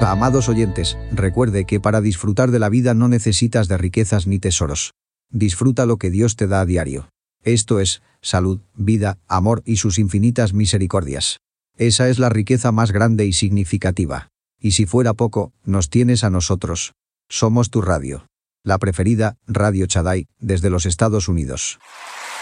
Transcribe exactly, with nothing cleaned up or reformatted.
Amados oyentes, recuerde que para disfrutar de la vida no necesitas de riquezas ni tesoros. Disfruta lo que Dios te da a diario. Esto es, salud, vida, amor y sus infinitas misericordias. Esa es la riqueza más grande y significativa. Y si fuera poco, nos tienes a nosotros. Somos tu radio. La preferida, Radio Shaddai, desde los Estados Unidos.